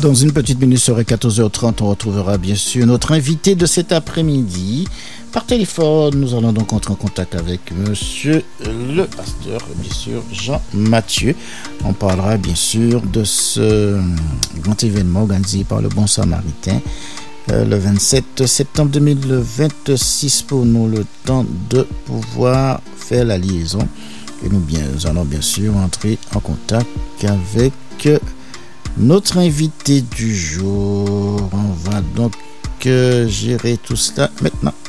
Dans une petite minute, sur 14h30, on retrouvera bien sûr notre invité de cet après-midi. Par téléphone, nous allons donc entrer en contact avec monsieur le pasteur, bien sûr, Jean-Mathieu. On parlera bien sûr de ce grand événement organisé par le Bon Samaritain le 27 septembre 2026 pour nous, le temps de pouvoir faire la liaison. Et nous allons bien sûr entrer en contact avec notre invité du jour. On va donc gérer tout cela maintenant.